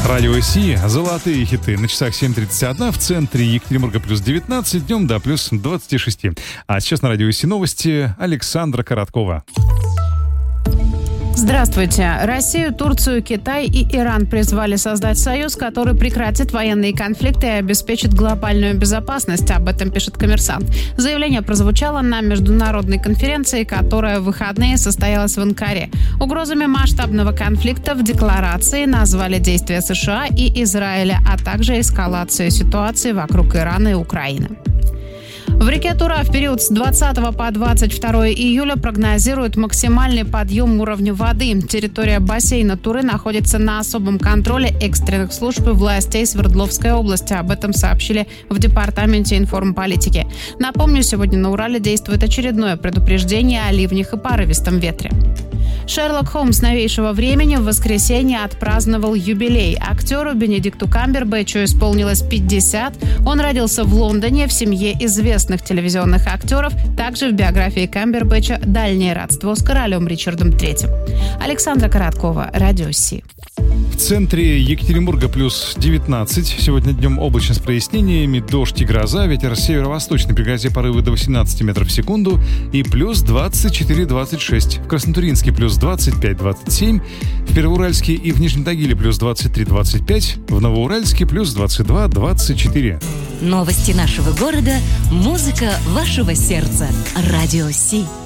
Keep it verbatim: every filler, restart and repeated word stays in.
Радио Си, золотые хиты. На часах семь тридцать один, в центре Екатеринбурга плюс девятнадцать, днем до плюс двадцать шесть. А сейчас на Радио Си новости Александра Короткова. Здравствуйте. Россию, Турцию, Китай и Иран призвали создать союз, который прекратит военные конфликты и обеспечит глобальную безопасность. Об этом пишет «Коммерсант». Заявление прозвучало на международной конференции, которая в выходные состоялась в Анкаре. Угрозами масштабного конфликта в декларации назвали действия США и Израиля, а также эскалацию ситуации вокруг Ирана и Украины. В реке Тура в период с двадцатого по двадцать второе июля прогнозируют максимальный подъем уровня воды. Территория бассейна Туры находится на особом контроле экстренных служб и властей Свердловской области. Об этом сообщили в Департаменте информполитики. Напомню, сегодня на Урале действует очередное предупреждение о ливнях и порывистом ветре. Шерлок Холмс новейшего времени в воскресенье отпраздновал юбилей. Актеру Бенедикту Камбербэтчу исполнилось пятьдесят. Он родился в Лондоне в семье известных телевизионных актеров. Также в биографии Камбербэтча дальнее родство с королем Ричардом третьим. Александра Короткова, Радио Си. В центре Екатеринбурга плюс девятнадцать. Сегодня днем облачно с прояснениями, дождь и гроза, ветер северо-восточный, при грозе порывы до восемнадцать метров в секунду и плюс двадцать четыре двадцать шесть. В Краснотурьинске плюс двадцать пять двадцать семь, в Первоуральске и в Нижнем Тагиле плюс двадцать три двадцать пять, в Новоуральске плюс двадцать два двадцать четыре. Новости нашего города, музыка вашего сердца. Радио Си.